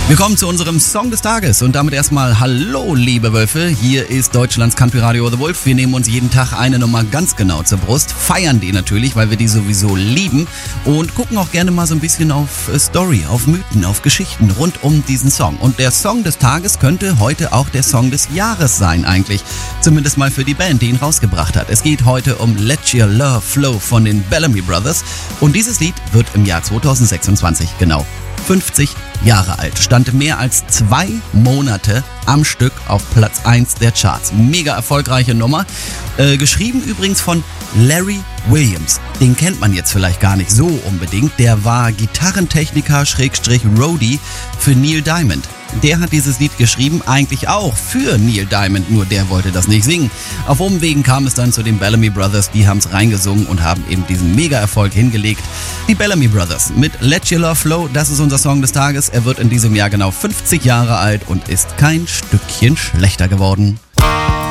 Wir kommen zu unserem Song des Tages und damit erstmal Hallo, liebe Wölfe. Hier ist Deutschlands Country Radio The Wolf. Wir nehmen uns jeden Tag eine Nummer ganz genau zur Brust, feiern die natürlich, weil wir die sowieso lieben und gucken auch gerne mal so ein bisschen auf Story, auf Mythen, auf Geschichten rund um diesen Song. Und der Song des Tages könnte heute auch der Song des Jahres sein eigentlich. Zumindest mal für die Band, die ihn rausgebracht hat. Es geht heute um Let Your Love Flow von den Bellamy Brothers und dieses Lied wird im Jahr 2026 genau 50 Jahre alt, stand mehr als 2 Monate am Stück auf Platz 1 der Charts. Mega erfolgreiche Nummer. Geschrieben übrigens von Larry Williams. Den kennt man jetzt vielleicht gar nicht so unbedingt. Der war Gitarrentechniker / Roadie für Neil Diamond. Der hat dieses Lied geschrieben, eigentlich auch für Neil Diamond, nur der wollte das nicht singen. Auf Umwegen kam es dann zu den Bellamy Brothers, die haben es reingesungen und haben eben diesen Mega-Erfolg hingelegt. Die Bellamy Brothers mit Let Your Love Flow, das ist unser Song des Tages. Er wird in diesem Jahr genau 50 Jahre alt und ist kein Stückchen schlechter geworden.